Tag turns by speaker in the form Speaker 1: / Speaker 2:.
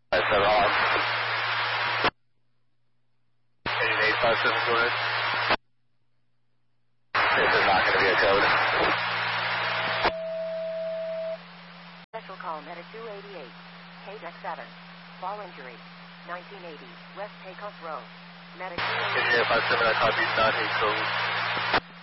Speaker 1: That's wrong. 857, go ahead. This is not going to be a code.
Speaker 2: Special call Medic 288, KDEC 7, fall injury, 1980, West Takeoff Road. Medic 288.
Speaker 1: Engineer 57, I copy, not a code.